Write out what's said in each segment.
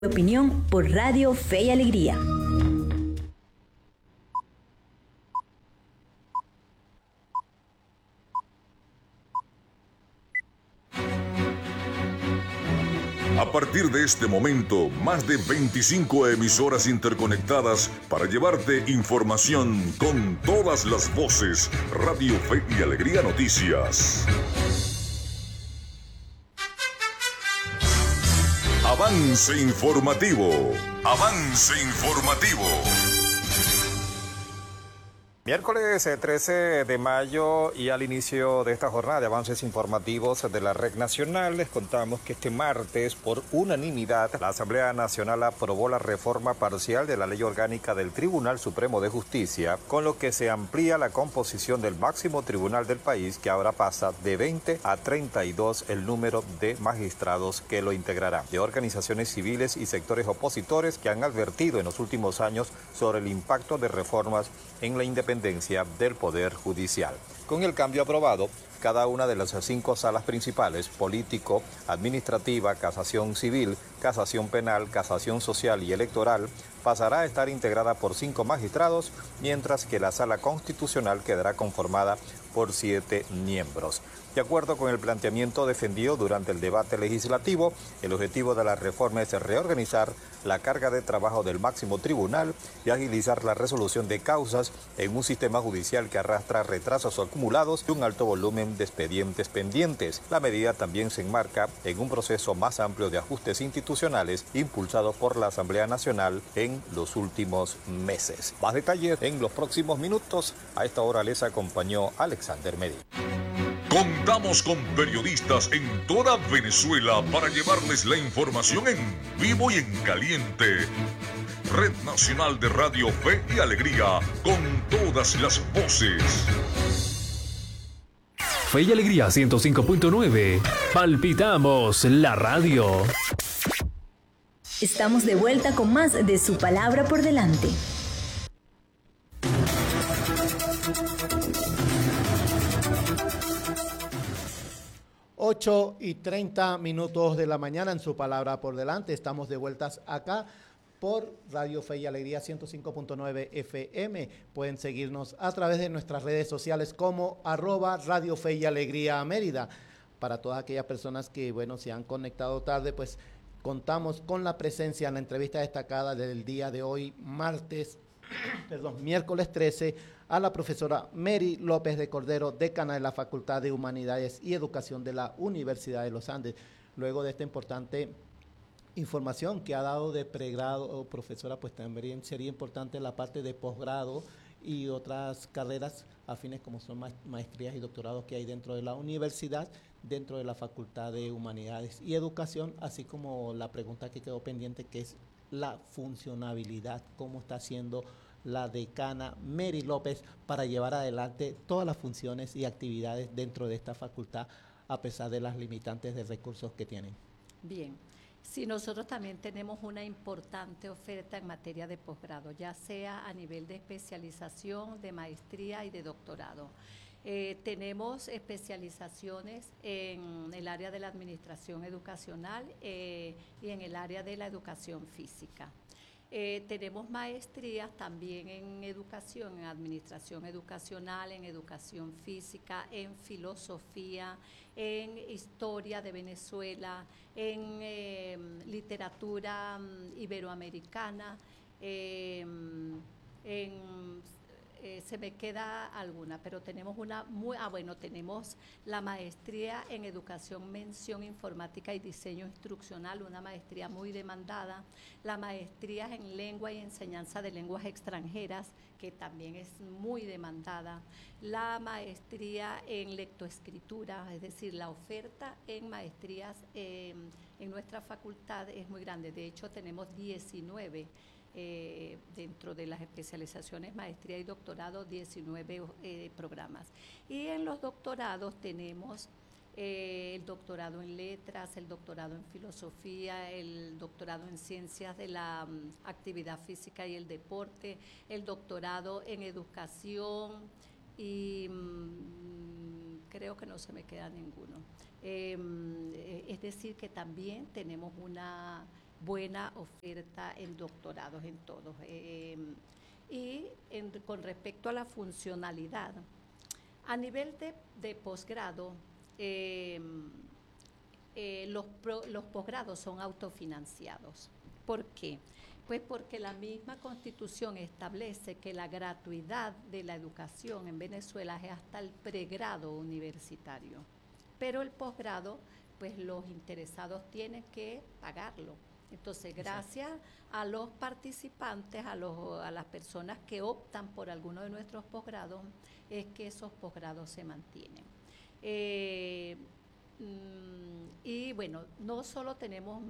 Opinión por Radio Fe y Alegría. A partir de este momento, más de 25 emisoras interconectadas para llevarte información con todas las voces. Radio Fe y Alegría Noticias. Avance informativo. Avance informativo. Miércoles 13 de mayo y al inicio de esta jornada de avances informativos de la Red Nacional, les contamos que este martes, por unanimidad, la Asamblea Nacional aprobó la reforma parcial de la Ley Orgánica del Tribunal Supremo de Justicia, con lo que se amplía la composición del máximo tribunal del país, que ahora pasa de 20 a 32 el número de magistrados que lo integrarán. De organizaciones civiles y sectores opositores que han advertido en los últimos años sobre el impacto de reformas en la independencia del Poder Judicial. Con el cambio aprobado, cada una de las 5 salas principales, político, administrativa, casación civil, casación penal, casación social y electoral, pasará a estar integrada por 5 magistrados, mientras que la sala constitucional quedará conformada por 7 miembros. De acuerdo con el planteamiento defendido durante el debate legislativo, el objetivo de la reforma es reorganizar la carga de trabajo del máximo tribunal y agilizar la resolución de causas en un sistema judicial que arrastra retrasos acumulados y un alto volumen de expedientes pendientes. La medida también se enmarca en un proceso más amplio de ajustes institucionales impulsado por la Asamblea Nacional en los últimos meses. Más detalles en los próximos minutos. A esta hora les acompañó Alexander Medina. Contamos con periodistas en toda Venezuela para llevarles la información en vivo y en caliente. Red Nacional de Radio Fe y Alegría, con todas las voces. Fe y Alegría 105.9. Palpitamos la radio. Estamos de vuelta con más de Su Palabra por Delante. Ocho y 30 minutos de la mañana en Su Palabra por Delante. Estamos de vueltas acá por Radio Fe y Alegría 105.9 FM. Pueden seguirnos a través de nuestras redes sociales como @Radio Fe y Alegría Mérida. Para todas aquellas personas que, se han conectado tarde, pues contamos con la presencia en la entrevista destacada del día de hoy, miércoles 13, a la profesora Mary López de Cordero, decana de la Facultad de Humanidades y Educación de la Universidad de los Andes. Luego de esta importante información que ha dado de pregrado, profesora, pues también sería importante la parte de posgrado y otras carreras afines como son maestrías y doctorados que hay dentro de la universidad, dentro de la Facultad de Humanidades y Educación, así como la pregunta que quedó pendiente, que es la funcionabilidad, cómo está haciendo la decana Mary López para llevar adelante todas las funciones y actividades dentro de esta facultad, a pesar de las limitantes de recursos que tienen. Bien, sí, nosotros también tenemos una importante oferta en materia de posgrado, ya sea a nivel de especialización, de maestría y de doctorado. Tenemos especializaciones en el área de la administración educacional y en el área de la educación física. Tenemos maestrías también en educación, en administración educacional, en educación física, en filosofía, en historia de Venezuela, en literatura iberoamericana, se me queda alguna, pero tenemos una tenemos la maestría en educación, mención informática y diseño instruccional, una maestría muy demandada, la maestría en lengua y enseñanza de lenguas extranjeras, que también es muy demandada, la maestría en lectoescritura, es decir, la oferta en maestrías en nuestra facultad es muy grande. De hecho, tenemos 19 dentro de las especializaciones maestría y doctorado, 19 programas. Y en los doctorados tenemos el doctorado en letras, el doctorado en filosofía, el doctorado en ciencias de la actividad física y el deporte, el doctorado en educación y creo que no se me queda ninguno. Es decir, que también tenemos una buena oferta en doctorados en todos. Con respecto a la funcionalidad, a nivel de posgrado, los posgrados son autofinanciados. ¿Por qué? Pues porque la misma Constitución establece que la gratuidad de la educación en Venezuela es hasta el pregrado universitario, pero el posgrado, pues los interesados tienen que pagarlo. Entonces, gracias a los participantes, a las personas que optan por alguno de nuestros posgrados, es que esos posgrados se mantienen. Y bueno, no solo tenemos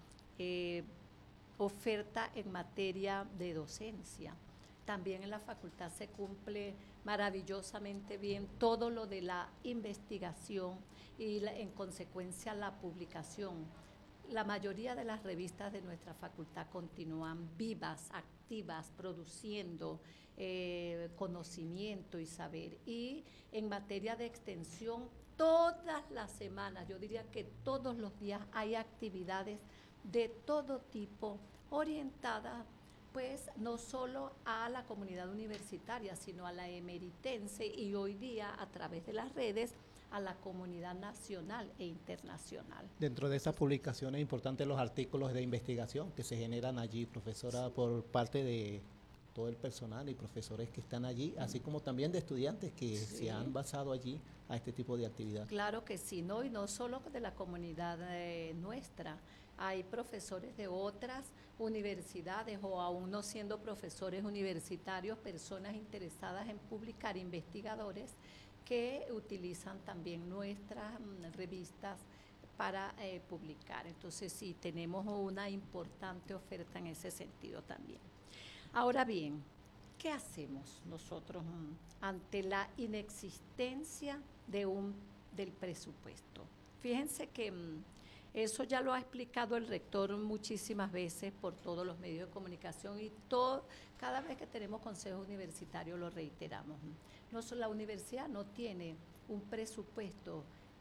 oferta en materia de docencia, también en la facultad se cumple maravillosamente bien todo lo de la investigación y en consecuencia la publicación. La mayoría de las revistas de nuestra facultad continúan vivas, activas, produciendo conocimiento y saber. Y en materia de extensión, todas las semanas, yo diría que todos los días hay actividades de todo tipo orientadas pues no solo a la comunidad universitaria, sino a la emeritense y hoy día a través de las redes a la comunidad nacional e internacional. Dentro de esas publicaciones es importante los artículos de investigación que se generan allí, profesora, por parte de todo el personal y profesores que están allí, así como también de estudiantes que se han basado allí a este tipo de actividad. Claro que sí, ¿no? Y no solo de la comunidad nuestra, hay profesores de otras universidades o aún no siendo profesores universitarios, personas interesadas en publicar, investigadores que utilizan también nuestras revistas para publicar. Entonces sí, tenemos una importante oferta en ese sentido también. Ahora bien, ¿qué hacemos nosotros ante la inexistencia del presupuesto? Fíjense que eso ya lo ha explicado el rector muchísimas veces por todos los medios de comunicación y cada vez que tenemos consejo universitario lo reiteramos. La universidad no tiene un presupuesto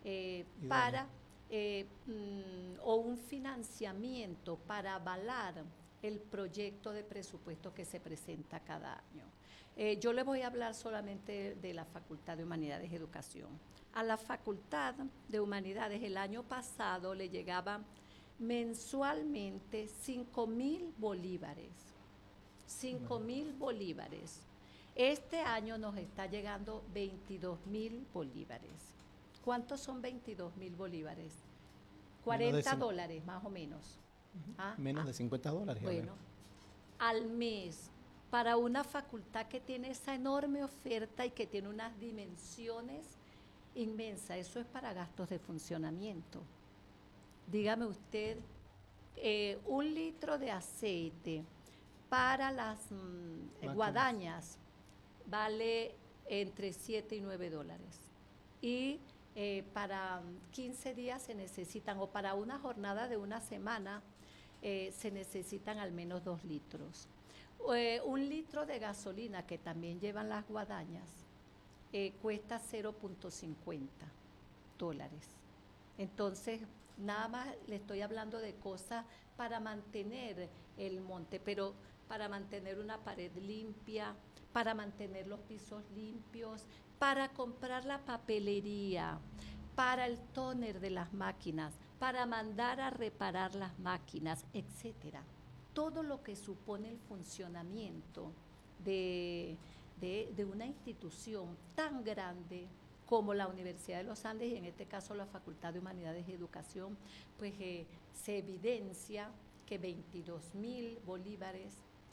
o un financiamiento para avalar el proyecto de presupuesto que se presenta cada año. Yo le voy a hablar solamente de la Facultad de Humanidades y Educación. A la Facultad de Humanidades el año pasado le llegaban mensualmente 5.000 bolívares. 5.000 bolívares. Este año nos está llegando 22.000 bolívares. ¿Cuántos son 22.000 bolívares? 40 dólares más o menos. Menos de $50. Bueno, al mes, para una facultad que tiene esa enorme oferta y que tiene unas dimensiones inmensas, eso es para gastos de funcionamiento. Dígame usted, 1 litro de aceite para las guadañas vale entre 7 y 9 dólares. Y para 15 días se necesitan, o para una jornada de una semana, se necesitan al menos 2 litros. 1 litro de gasolina, que también llevan las guadañas, cuesta 0.50 dólares. Entonces, nada más le estoy hablando de cosas para mantener el monte, pero para mantener una pared limpia, para mantener los pisos limpios, para comprar la papelería, para el tóner de las máquinas, para mandar a reparar las máquinas, etcétera. Todo lo que supone el funcionamiento de una institución tan grande como la Universidad de los Andes y en este caso la Facultad de Humanidades y Educación, pues se evidencia que 22.000 bolívares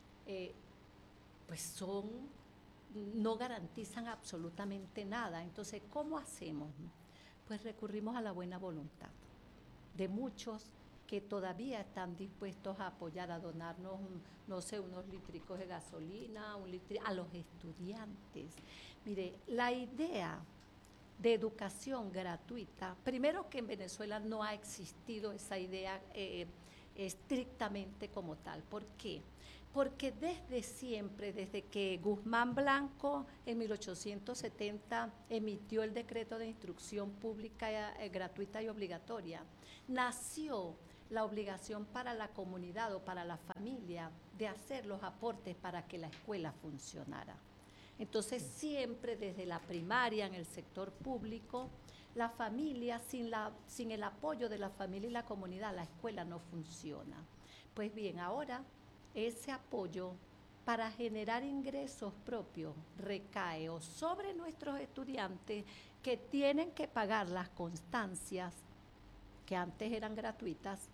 pues no garantizan absolutamente nada. Entonces, ¿cómo hacemos? Pues recurrimos a la buena voluntad de muchos que todavía están dispuestos a apoyar, a donarnos, unos litricos de gasolina, a los estudiantes. Mire, la idea de educación gratuita, primero que en Venezuela no ha existido esa idea estrictamente como tal. ¿Por qué? Porque desde siempre, desde que Guzmán Blanco en 1870 emitió el decreto de instrucción pública gratuita y obligatoria, nació la obligación para la comunidad o para la familia de hacer los aportes para que la escuela funcionara. Entonces, siempre desde la primaria, en el sector público, la familia, sin el apoyo de la familia y la comunidad, la escuela no funciona. Pues bien, ahora ese apoyo para generar ingresos propios recae o sobre nuestros estudiantes que tienen que pagar las constancias que antes eran gratuitas,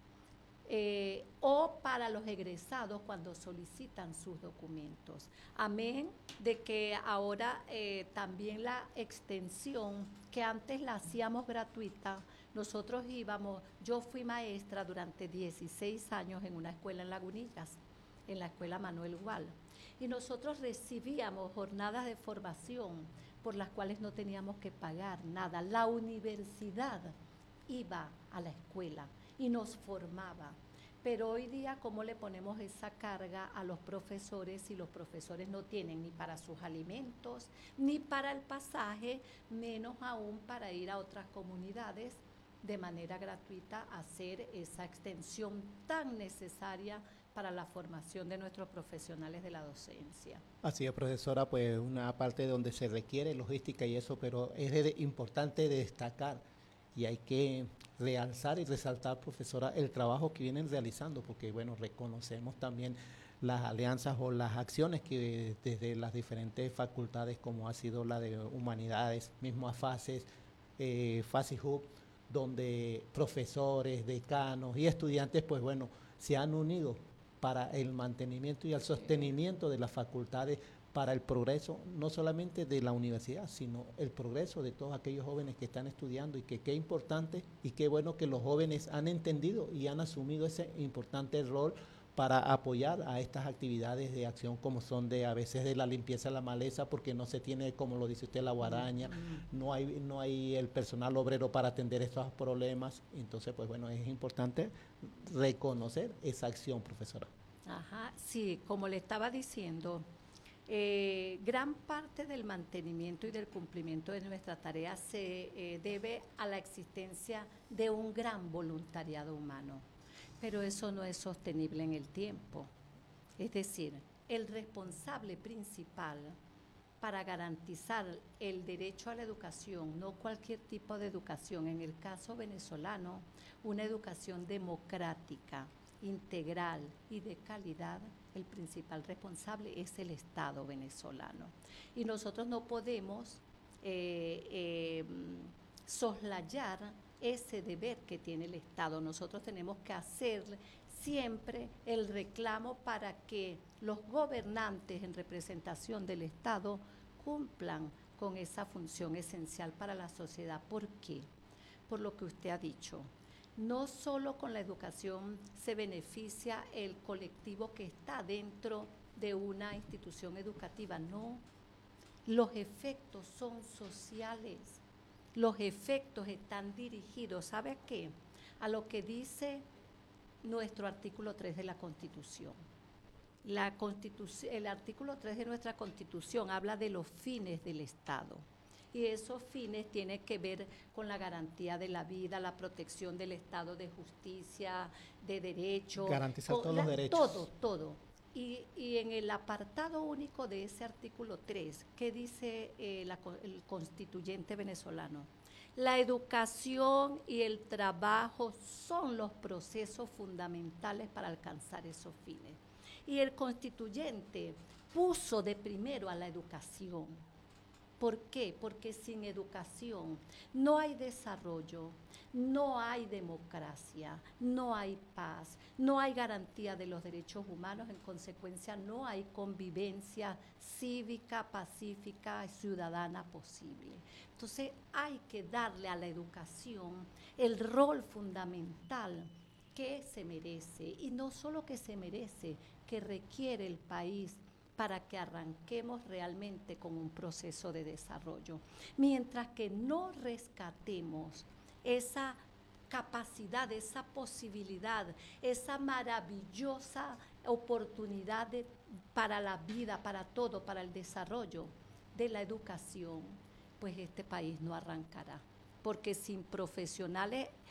o para los egresados cuando solicitan sus documentos. Amén de que ahora también la extensión que antes la hacíamos gratuita, nosotros yo fui maestra durante 16 años en una escuela en Lagunillas, en la escuela Manuel Gual, y nosotros recibíamos jornadas de formación por las cuales no teníamos que pagar nada. La universidad iba a la escuela y nos formaba. Pero hoy día, ¿cómo le ponemos esa carga a los profesores si los profesores no tienen ni para sus alimentos, ni para el pasaje, menos aún para ir a otras comunidades de manera gratuita a hacer esa extensión tan necesaria para la formación de nuestros profesionales de la docencia? Así es, profesora, pues una parte donde se requiere logística y eso, pero es importante destacar y hay que realzar y resaltar, profesora, el trabajo que vienen realizando, porque bueno, reconocemos también las alianzas o las acciones que desde las diferentes facultades, como ha sido la de Humanidades, mismo AFACES, FACIHUB, donde profesores, decanos y estudiantes, pues bueno, se han unido para el mantenimiento y el sostenimiento de las facultades, para el progreso no solamente de la universidad, sino el progreso de todos aquellos jóvenes que están estudiando, y que qué importante y qué bueno que los jóvenes han entendido y han asumido ese importante rol para apoyar a estas actividades de acción, como son a veces de la limpieza de la maleza, porque no se tiene, como lo dice usted, la guaraña, no hay el personal obrero para atender estos problemas. Entonces, pues bueno, es importante reconocer esa acción, profesora. Ajá, sí, como le estaba diciendo, gran parte del mantenimiento y del cumplimiento de nuestra tarea se debe a la existencia de un gran voluntariado humano, pero eso no es sostenible en el tiempo. Es decir, el responsable principal para garantizar el derecho a la educación, no cualquier tipo de educación, en el caso venezolano, una educación democrática, integral y de calidad, el principal responsable es el Estado venezolano. Y nosotros no podemos soslayar ese deber que tiene el Estado. Nosotros tenemos que hacer siempre el reclamo para que los gobernantes en representación del Estado cumplan con esa función esencial para la sociedad. ¿Por qué? Por lo que usted ha dicho. No solo con la educación se beneficia el colectivo que está dentro de una institución educativa, no. Los efectos son sociales, los efectos están dirigidos, ¿sabe a qué? A lo que dice nuestro artículo 3 de la Constitución. El artículo 3 de nuestra Constitución habla de los fines del Estado. Y esos fines tienen que ver con la garantía de la vida, la protección del Estado de justicia, de derecho. Garantizar todos los derechos. Todo. Y en el apartado único de ese artículo 3, ¿qué dice el constituyente venezolano? La educación y el trabajo son los procesos fundamentales para alcanzar esos fines. Y el constituyente puso de primero a la educación. ¿Por qué? Porque sin educación no hay desarrollo, no hay democracia, no hay paz, no hay garantía de los derechos humanos, en consecuencia no hay convivencia cívica, pacífica y ciudadana posible. Entonces hay que darle a la educación el rol fundamental que se merece, y no solo que se merece, que requiere el país para que arranquemos realmente con un proceso de desarrollo. Mientras que no rescatemos esa capacidad, esa posibilidad, esa maravillosa oportunidad para la vida, para todo, para el desarrollo de la educación, pues este país no arrancará. Porque sin profesionales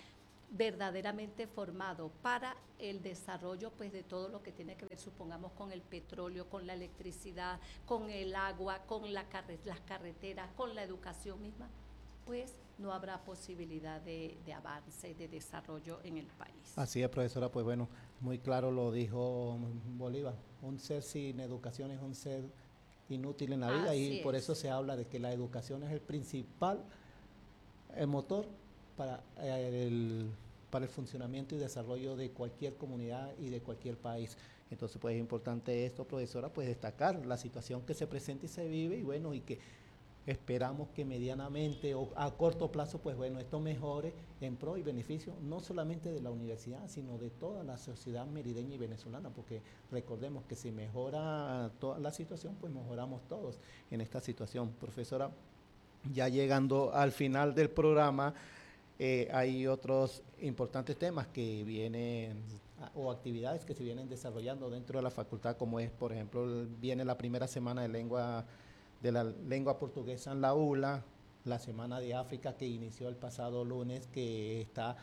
verdaderamente formado para el desarrollo pues de todo lo que tiene que ver, supongamos, con el petróleo, con la electricidad, con el agua, con las carreteras, con la educación misma, pues no habrá posibilidad de avance, de desarrollo en el país. Así es, profesora, pues bueno, muy claro lo dijo Bolívar, un ser sin educación es un ser inútil en la vida. Así Y por es. eso se habla de que la educación es el principal motor para para el funcionamiento y desarrollo de cualquier comunidad y de cualquier país. Entonces, pues es importante esto, profesora, pues destacar la situación que se presenta y se vive, y bueno, y que esperamos que medianamente o a corto plazo, pues bueno, esto mejore en pro y beneficio no solamente de la universidad, sino de toda la sociedad merideña y venezolana, porque recordemos que si mejora toda la situación, pues mejoramos todos en esta situación. Profesora, ya llegando al final del programa, hay otros importantes temas que vienen o actividades que se vienen desarrollando dentro de la facultad, como es, por ejemplo, viene la primera semana de la lengua portuguesa en la ULA, la Semana de África que inició el pasado lunes, que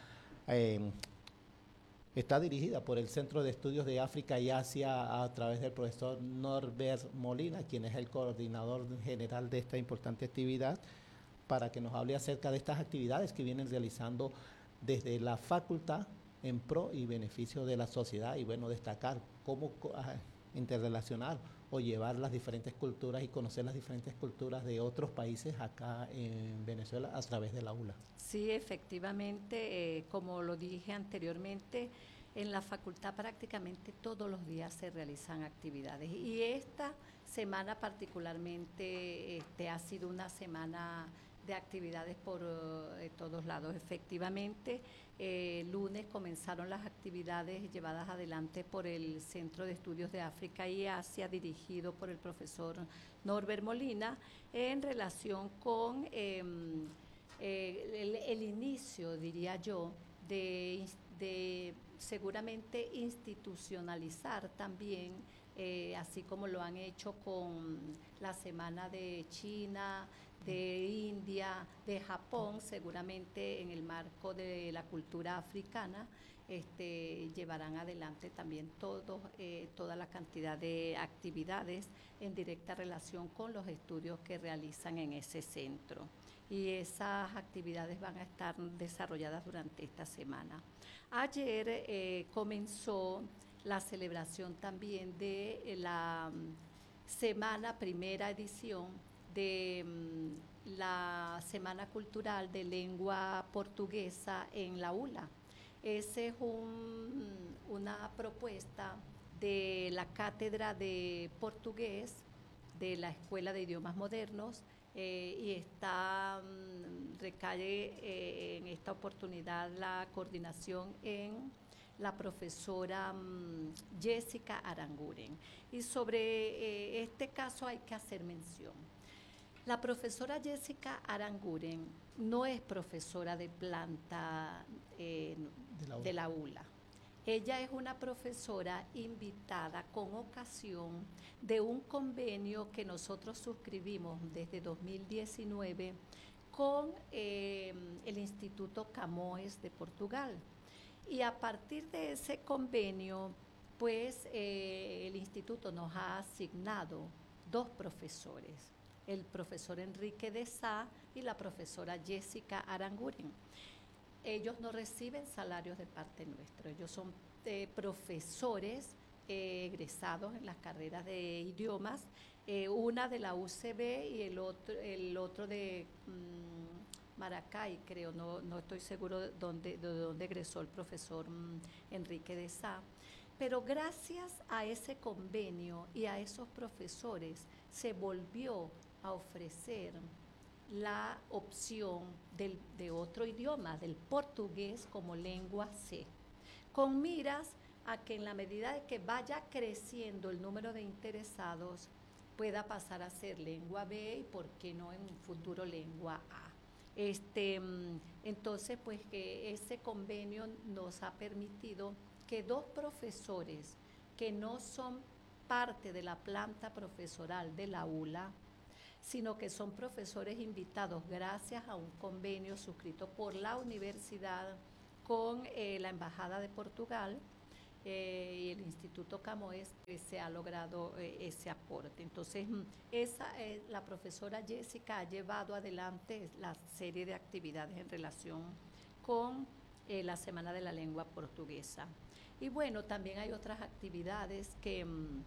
está dirigida por el Centro de Estudios de África y Asia a través del profesor Norbert Molina, quien es el coordinador general de esta importante actividad, para que nos hable acerca de estas actividades que vienen realizando desde la facultad en pro y beneficio de la sociedad, y bueno, destacar cómo interrelacionar o llevar las diferentes culturas y conocer las diferentes culturas de otros países acá en Venezuela a través de la ULA. Sí, efectivamente, como lo dije anteriormente, en la facultad prácticamente todos los días se realizan actividades, y esta semana particularmente ha sido una semana de actividades por todos lados. Efectivamente, lunes comenzaron las actividades llevadas adelante por el Centro de Estudios de África y Asia, dirigido por el profesor Norbert Molina, en relación con el inicio, diría yo, de seguramente institucionalizar también, así como lo han hecho con la Semana de China, de India, de Japón, seguramente en el marco de la cultura africana, llevarán adelante también toda la cantidad de actividades en directa relación con los estudios que realizan en ese centro. Y esas actividades van a estar desarrolladas durante esta semana. Ayer comenzó la celebración también de la primera edición de la Semana Cultural de Lengua Portuguesa en la ULA. Esa es una propuesta de la Cátedra de Portugués de la Escuela de Idiomas Modernos, y recae en esta oportunidad la coordinación en la profesora Jessica Aranguren. Y sobre este caso hay que hacer mención. La profesora Jessica Aranguren no es profesora de planta de la ULA. Ella es una profesora invitada con ocasión de un convenio que nosotros suscribimos desde 2019 con el Instituto Camões de Portugal. Y a partir de ese convenio, pues el instituto nos ha asignado 2 profesores, el profesor Enrique de Sá y la profesora Jessica Aranguren. Ellos no reciben salarios de parte nuestra, ellos son profesores egresados en las carreras de idiomas, una de la UCB y el otro de Maracay, creo, no estoy seguro de dónde egresó el profesor Enrique de Sá. Pero gracias a ese convenio y a esos profesores se volvió a ofrecer la opción de otro idioma, del portugués como lengua C, con miras a que en la medida de que vaya creciendo el número de interesados pueda pasar a ser lengua B y por qué no en un futuro lengua A. Entonces, pues que ese convenio nos ha permitido que 2 profesores que no son parte de la planta profesoral de la ULA, sino que son profesores invitados gracias a un convenio suscrito por la universidad con la Embajada de Portugal y el Instituto Camões, se ha logrado ese aporte. Entonces, la profesora Jessica ha llevado adelante la serie de actividades en relación con la Semana de la Lengua Portuguesa. Y bueno, también hay otras actividades que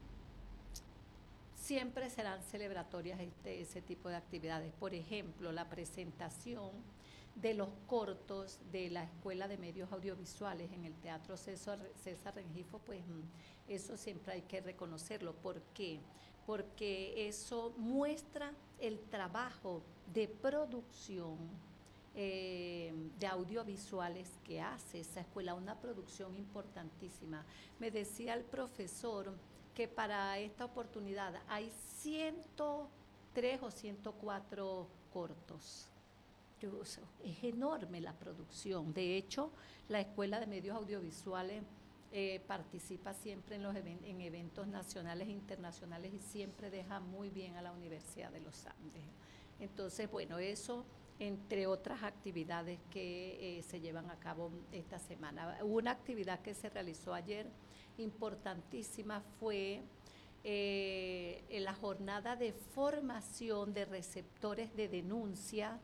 siempre serán celebratorias, ese tipo de actividades. Por ejemplo, la presentación de los cortos de la Escuela de Medios Audiovisuales en el Teatro César Rengifo, pues eso siempre hay que reconocerlo. ¿Por qué? Porque eso muestra el trabajo de producción de audiovisuales que hace esa escuela, una producción importantísima. Me decía el profesor que para esta oportunidad hay 103 o 104 cortos. Es enorme la producción. De hecho, la Escuela de Medios Audiovisuales participa siempre en eventos nacionales e internacionales y siempre deja muy bien a la Universidad de los Andes. Entonces, bueno, eso entre otras actividades que se llevan a cabo esta semana. Una actividad que se realizó ayer importantísima fue la jornada de formación de receptores de denuncia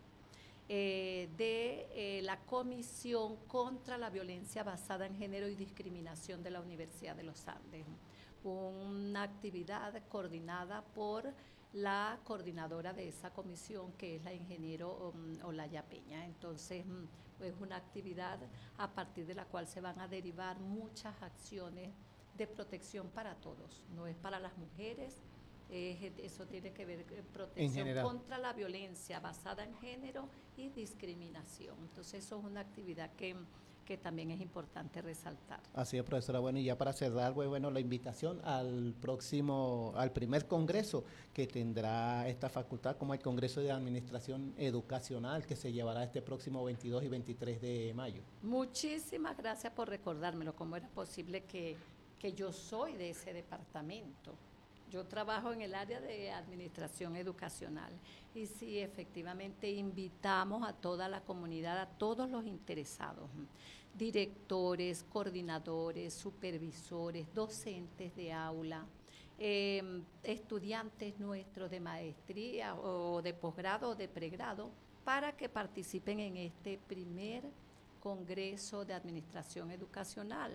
de la Comisión contra la Violencia Basada en Género y Discriminación de la Universidad de los Andes. Una actividad coordinada por la coordinadora de esa comisión, que es la ingeniero Olaya Peña. Entonces, es una actividad a partir de la cual se van a derivar muchas acciones de protección para todos, no es para las mujeres, eso tiene que ver con protección contra la violencia basada en género y discriminación. Entonces, eso es una actividad que también es importante resaltar. Así es, profesora. Bueno, y ya para cerrar, bueno, la invitación al primer congreso que tendrá esta facultad, como el Congreso de Administración Educacional, que se llevará este próximo 22 y 23 de mayo. Muchísimas gracias por recordármelo. ¿Cómo era posible que yo soy de ese departamento? Yo trabajo en el área de administración educacional y sí, efectivamente, invitamos a toda la comunidad, a todos los interesados, directores, coordinadores, supervisores, docentes de aula, estudiantes nuestros de maestría o de posgrado o de pregrado, para que participen en este primer Congreso de Administración Educacional,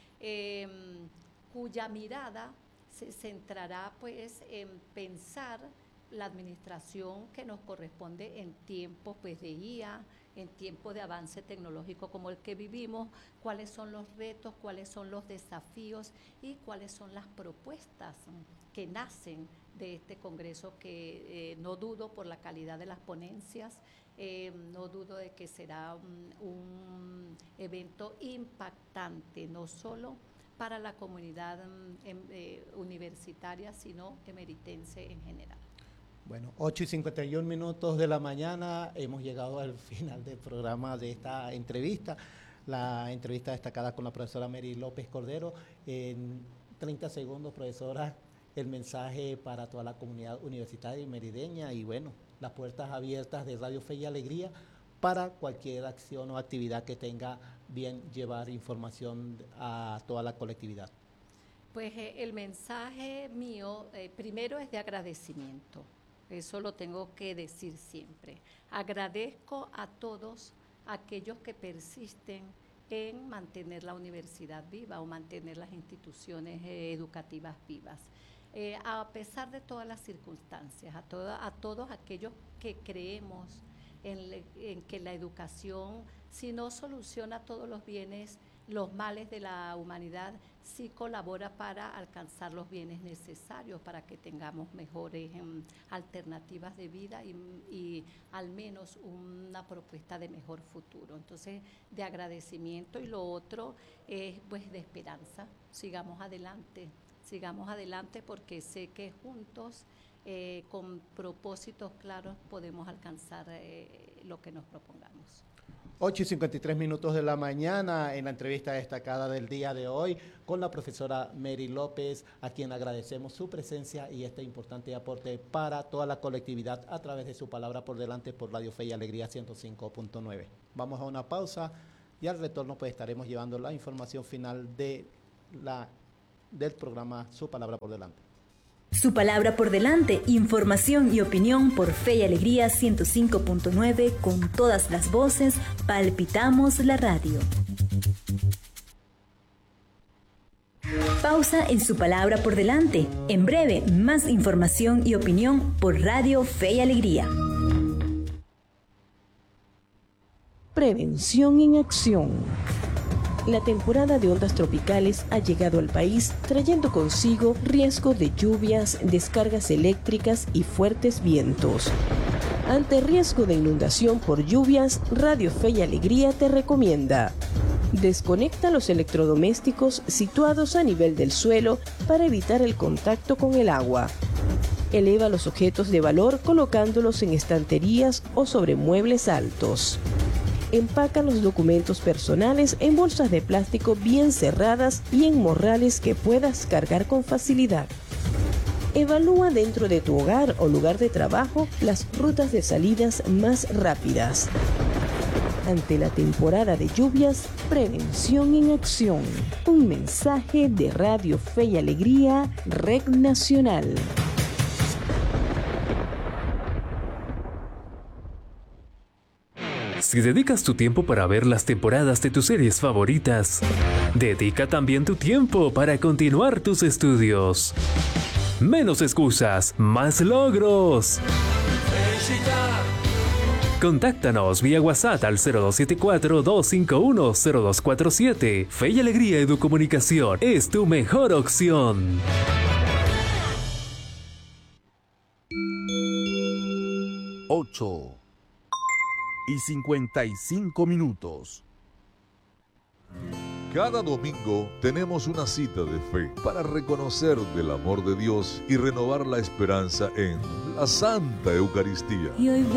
cuya mirada se centrará pues en pensar la administración que nos corresponde en tiempos pues de IA, en tiempos de avance tecnológico como el que vivimos, cuáles son los retos, cuáles son los desafíos y cuáles son las propuestas que nacen de este congreso, que no dudo por la calidad de las ponencias, no dudo de que será un evento impactante, no solo para la comunidad universitaria, sino emeritense en general. Bueno, 8:51 de la mañana, hemos llegado al final del programa de esta entrevista, la entrevista destacada con la profesora Mary López Cordero. En 30 segundos, profesora, el mensaje para toda la comunidad universitaria y merideña, y bueno, las puertas abiertas de Radio Fe y Alegría para cualquier acción o actividad que tenga bien llevar información a toda la colectividad. Pues el mensaje mío primero es de agradecimiento, eso lo tengo que decir siempre. Agradezco a todos aquellos que persisten en mantener la universidad viva o mantener las instituciones educativas vivas. A pesar de todas las circunstancias, a todos aquellos que creemos en que la educación, si no soluciona todos los males de la humanidad, sí colabora para alcanzar los bienes necesarios para que tengamos mejores alternativas de vida y al menos una propuesta de mejor futuro. Entonces, de agradecimiento, y lo otro es pues de esperanza. Sigamos adelante porque sé que juntos, con propósitos claros, podemos alcanzar lo que nos propongamos. 8:53 de la mañana, en la entrevista destacada del día de hoy con la profesora Mary López, a quien agradecemos su presencia y este importante aporte para toda la colectividad a través de su palabra por delante por Radio Fe y Alegría 105.9. Vamos a una pausa, y al retorno pues estaremos llevando la información final del programa Su Palabra por Delante. Su Palabra por Delante, información y opinión por Fe y Alegría 105.9, con todas las voces, palpitamos la radio. Pausa en Su Palabra por Delante. En breve, más información y opinión por Radio Fe y Alegría. Prevención en acción. La temporada de ondas tropicales ha llegado al país trayendo consigo riesgo de lluvias, descargas eléctricas y fuertes vientos. Ante riesgo de inundación por lluvias, Radio Fe y Alegría te recomienda: desconecta los electrodomésticos situados a nivel del suelo para evitar el contacto con el agua. Eleva los objetos de valor colocándolos en estanterías o sobre muebles altos. Empaca los documentos personales en bolsas de plástico bien cerradas y en morrales que puedas cargar con facilidad. Evalúa dentro de tu hogar o lugar de trabajo las rutas de salidas más rápidas. Ante la temporada de lluvias, prevención en acción. Un mensaje de Radio Fe y Alegría, Red Nacional. Si dedicas tu tiempo para ver las temporadas de tus series favoritas, dedica también tu tiempo para continuar tus estudios. Menos excusas, más logros. Contáctanos vía WhatsApp al 0274-251-0247. Fe y Alegría Educomunicación es tu mejor opción. 8:55. Cada domingo tenemos una cita de fe para reconocer del amor de Dios y renovar la esperanza en la Santa Eucaristía. Y hoy